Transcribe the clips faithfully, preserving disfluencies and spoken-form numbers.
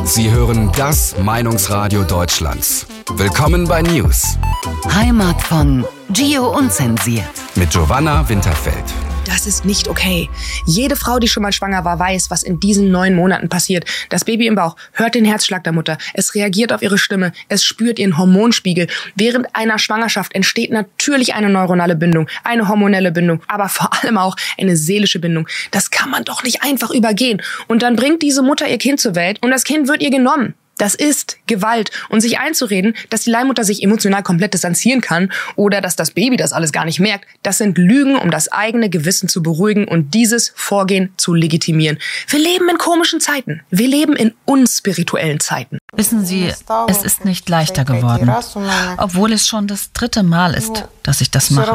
Sie hören das Meinungsradio Deutschlands. Willkommen bei News. Heimat von Gio Unzensiert. Mit Giovanna Winterfeld. Das ist nicht okay. Jede Frau, die schon mal schwanger war, weiß, was in diesen neun Monaten passiert. Das Baby im Bauch hört den Herzschlag der Mutter. Es reagiert auf ihre Stimme. Es spürt ihren Hormonspiegel. Während einer Schwangerschaft entsteht natürlich eine neuronale Bindung, eine hormonelle Bindung, aber vor allem auch eine seelische Bindung. Das kann man doch nicht einfach übergehen. Und dann bringt diese Mutter ihr Kind zur Welt und das Kind wird ihr genommen. Das ist Gewalt. Und sich einzureden, dass die Leihmutter sich emotional komplett distanzieren kann oder dass das Baby das alles gar nicht merkt, das sind Lügen, um das eigene Gewissen zu beruhigen und dieses Vorgehen zu legitimieren. Wir leben in komischen Zeiten. Wir leben in unspirituellen Zeiten. Wissen Sie, es ist nicht leichter geworden, obwohl es schon das dritte Mal ist, dass ich das mache.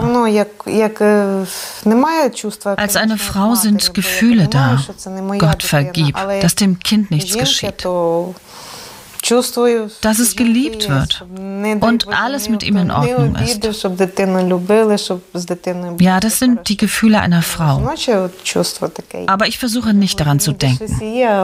Als eine Frau sind Gefühle da. Gott vergib, dass dem Kind nichts geschieht. Dass es geliebt wird und alles mit ihm in Ordnung ist. Ja, das sind die Gefühle einer Frau. Aber ich versuche nicht daran zu denken.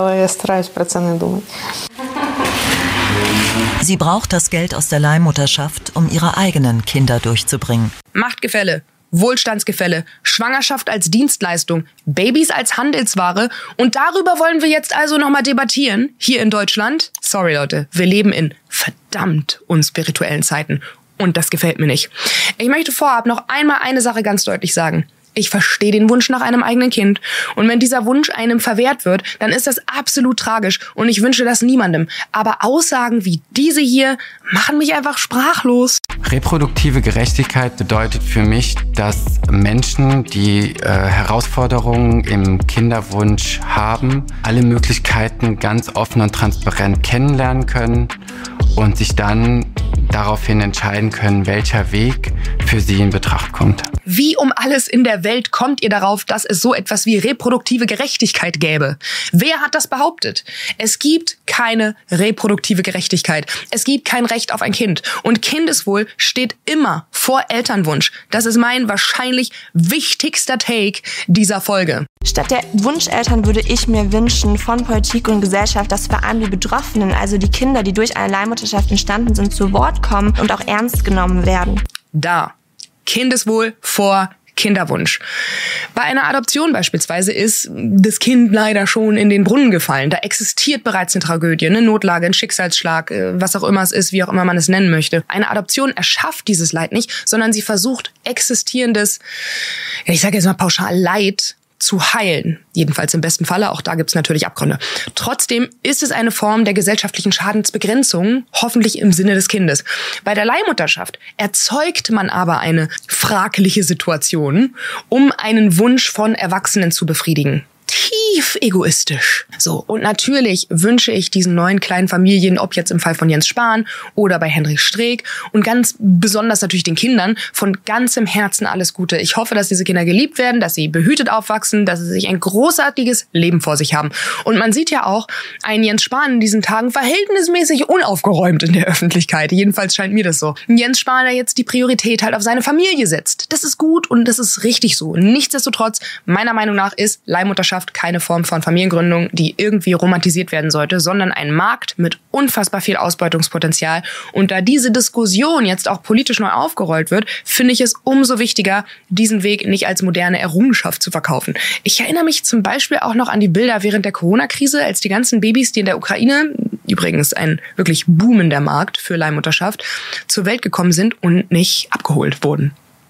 Sie braucht das Geld aus der Leihmutterschaft, um ihre eigenen Kinder durchzubringen. Machtgefälle, Wohlstandsgefälle, Schwangerschaft als Dienstleistung, Babys als Handelsware und darüber wollen wir jetzt also nochmal debattieren, hier in Deutschland. Sorry Leute, wir leben in verdammt unspirituellen Zeiten und das gefällt mir nicht. Ich möchte vorab noch einmal eine Sache ganz deutlich sagen. Ich verstehe den Wunsch nach einem eigenen Kind. Und wenn dieser Wunsch einem verwehrt wird, dann ist das absolut tragisch. Und ich wünsche das niemandem. Aber Aussagen wie diese hier machen mich einfach sprachlos. Reproduktive Gerechtigkeit bedeutet für mich, dass Menschen, die äh, Herausforderungen im Kinderwunsch haben, alle Möglichkeiten ganz offen und transparent kennenlernen können und sich dann daraufhin entscheiden können, welcher Weg für sie in Betracht kommt. Wie um alles in der Welt kommt ihr darauf, dass es so etwas wie reproduktive Gerechtigkeit gäbe? Wer hat das behauptet? Es gibt keine reproduktive Gerechtigkeit. Es gibt kein Recht auf ein Kind. Und Kindeswohl steht immer vor Elternwunsch. Das ist mein wahrscheinlich wichtigster Take dieser Folge. Statt der Wunscheltern würde ich mir wünschen von Politik und Gesellschaft, dass vor allem die Betroffenen, also die Kinder, die durch eine Leihmutterschaft entstanden sind, zu Wort kommen und auch ernst genommen werden. Da. Kindeswohl vor Kinderwunsch. Bei einer Adoption beispielsweise ist das Kind leider schon in den Brunnen gefallen. Da existiert bereits eine Tragödie, eine Notlage, ein Schicksalsschlag, was auch immer es ist, wie auch immer man es nennen möchte. Eine Adoption erschafft dieses Leid nicht, sondern sie versucht existierendes, ich sage jetzt mal pauschal Leid, zu heilen. Jedenfalls im besten Falle, auch da gibt's natürlich Abgründe. Trotzdem ist es eine Form der gesellschaftlichen Schadensbegrenzung, hoffentlich im Sinne des Kindes. Bei der Leihmutterschaft erzeugt man aber eine fragliche Situation, um einen Wunsch von Erwachsenen zu befriedigen. Tief egoistisch. So, und natürlich wünsche ich diesen neuen kleinen Familien, ob jetzt im Fall von Jens Spahn oder bei Henrik Streeck und ganz besonders natürlich den Kindern, von ganzem Herzen alles Gute. Ich hoffe, dass diese Kinder geliebt werden, dass sie behütet aufwachsen, dass sie sich ein großartiges Leben vor sich haben. Und man sieht ja auch einen Jens Spahn in diesen Tagen verhältnismäßig unaufgeräumt in der Öffentlichkeit. Jedenfalls scheint mir das so. Ein Jens Spahn, der jetzt die Priorität halt auf seine Familie setzt. Das ist gut und das ist richtig so. Nichtsdestotrotz, meiner Meinung nach ist Leihmutterschaft keine Form von Familiengründung, die irgendwie romantisiert werden sollte, sondern ein Markt mit unfassbar viel Ausbeutungspotenzial. Und da diese Diskussion jetzt auch politisch neu aufgerollt wird, finde ich es umso wichtiger, diesen Weg nicht als moderne Errungenschaft zu verkaufen. Ich erinnere mich zum Beispiel auch noch an die Bilder während der Corona-Krise, als die ganzen Babys, die in der Ukraine, übrigens ein wirklich boomender Markt für Leihmutterschaft, zur Welt gekommen sind und nicht abgeholt wurden.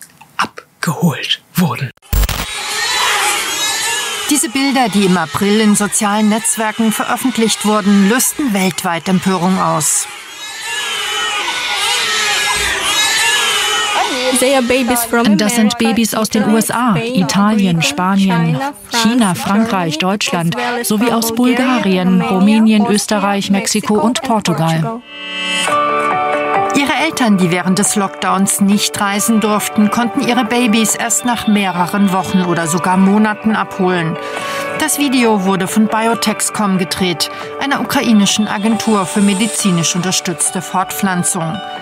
Abgeholt wurden. Diese Bilder, die im April in sozialen Netzwerken veröffentlicht wurden, lösten weltweit Empörung aus. Das sind Babys aus den U S A, Italien, Spanien, China, Frankreich, Deutschland sowie aus Bulgarien, Rumänien, Österreich, Mexiko und Portugal. Ihre Eltern, die während des Lockdowns nicht reisen durften, konnten ihre Babys erst nach mehreren Wochen oder sogar Monaten abholen. Das Video wurde von Biotexcom gedreht, einer ukrainischen Agentur für medizinisch unterstützte Fortpflanzung.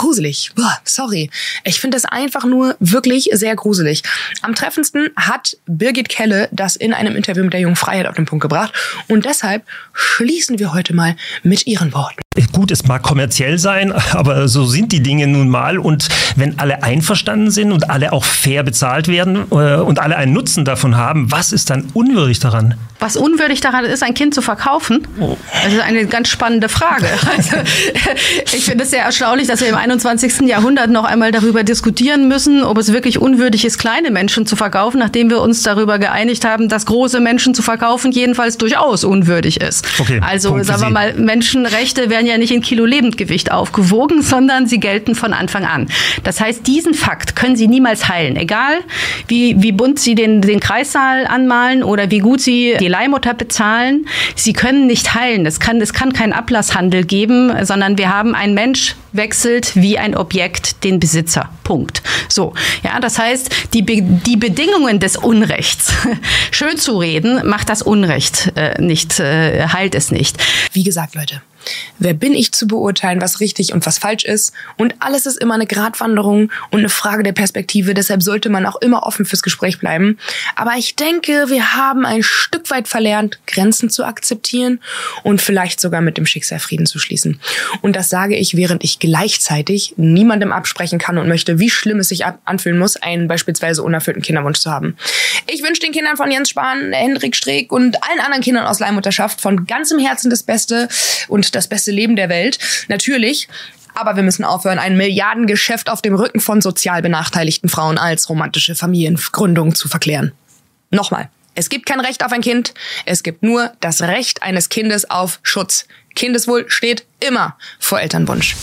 gruselig. Boah, sorry. Ich finde das einfach nur wirklich sehr gruselig. Am treffendsten hat Birgit Kelle das in einem Interview mit der Jungen Freiheit auf den Punkt gebracht. Und deshalb schließen wir heute mal mit ihren Worten. Gut, es mag kommerziell sein, aber so sind die Dinge nun mal. Und wenn alle einverstanden sind und alle auch fair bezahlt werden äh, und alle einen Nutzen davon haben, was ist dann unwürdig daran? Was unwürdig daran ist, ein Kind zu verkaufen? Oh. Das ist eine ganz spannende Frage. Also, ich finde es sehr erstaunlich, dass wir im einundzwanzigsten Jahrhundert noch einmal darüber diskutieren müssen, ob es wirklich unwürdig ist, kleine Menschen zu verkaufen, nachdem wir uns darüber geeinigt haben, dass große Menschen zu verkaufen jedenfalls durchaus unwürdig ist. Okay, also Punkt sagen wir mal, Menschenrechte werden ja nicht in Kilo Lebendgewicht aufgewogen, sondern sie gelten von Anfang an. Das heißt, diesen Fakt können Sie niemals heilen. Egal, wie, wie bunt Sie den, den Kreissaal anmalen oder wie gut Sie die Leihmutter bezahlen. Sie können nicht heilen. Es kann, es kann keinen Ablasshandel geben, sondern wir haben, ein Mensch wechselt wie ein Objekt den Besitzer. Punkt. So, ja, das heißt, die, Be- die Bedingungen des Unrechts schön zu reden, macht das Unrecht äh, nicht, äh, heilt es nicht. Wie gesagt, Leute, wer bin ich zu beurteilen, was richtig und was falsch ist? Und alles ist immer eine Gratwanderung und eine Frage der Perspektive. Deshalb sollte man auch immer offen fürs Gespräch bleiben. Aber ich denke, wir haben ein Stück weit verlernt, Grenzen zu akzeptieren und vielleicht sogar mit dem Schicksal Frieden zu schließen. Und das sage ich, während ich gleichzeitig niemandem absprechen kann und möchte, wie schlimm es sich anfühlen muss, einen beispielsweise unerfüllten Kinderwunsch zu haben. Ich wünsche den Kindern von Jens Spahn, Hendrik Streeck und allen anderen Kindern aus Leihmutterschaft von ganzem Herzen das Beste und das beste Leben der Welt. Natürlich. Aber wir müssen aufhören, ein Milliardengeschäft auf dem Rücken von sozial benachteiligten Frauen als romantische Familiengründung zu verklären. Nochmal. Es gibt kein Recht auf ein Kind. Es gibt nur das Recht eines Kindes auf Schutz. Kindeswohl steht immer vor Elternwunsch.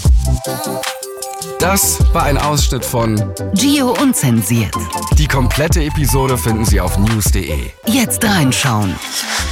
Das war ein Ausschnitt von Gio Unzensiert. Die komplette Episode finden Sie auf news punkt de. Jetzt reinschauen.